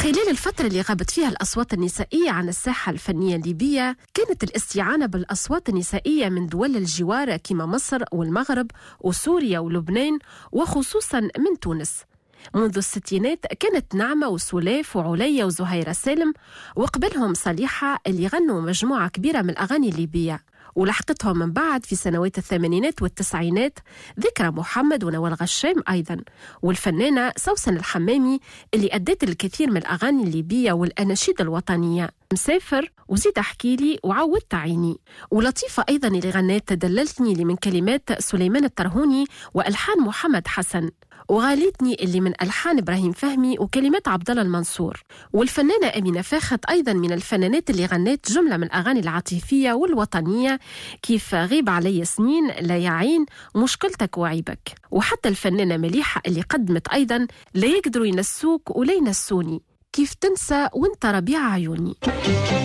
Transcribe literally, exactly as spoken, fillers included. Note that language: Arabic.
وخلال الفترة اللي غابت فيها الأصوات النسائية عن الساحة الفنية الليبية كانت الاستعانة بالأصوات النسائية من دول الجوار كما مصر والمغرب وسوريا ولبنان وخصوصا من تونس. منذ الستينات كانت نعمة وسلاف وعليا وزهيرة سالم وقبلهم صليحة اللي غنوا مجموعة كبيرة من الأغاني الليبية، ولحقتهم من بعد في سنوات الثمانينات والتسعينات ذكرى محمد ونوال غشام أيضا، والفنانة سوسن الحمامي اللي أدت الكثير من الأغاني الليبية والأناشيد الوطنية، مسافر وزيد أحكي لي وعودت عيني، ولطيفة أيضا اللي غنت دللتني لي من كلمات سليمان الترهوني وألحان محمد حسن، وغالتني اللي من ألحان إبراهيم فهمي وكلمات عبد الله المنصور، والفنانة أمينة فاخت أيضا من الفنانات اللي غنت جملة من الأغاني العاطفية والوطنية كيف غيب علي سنين، لا يعين، مشكلتك وعيبك، وحتى الفنانة مليحة اللي قدمت أيضا لا يقدروا ينسوك ولا ينسوني، كيف تنسى وانت ربيع عيوني.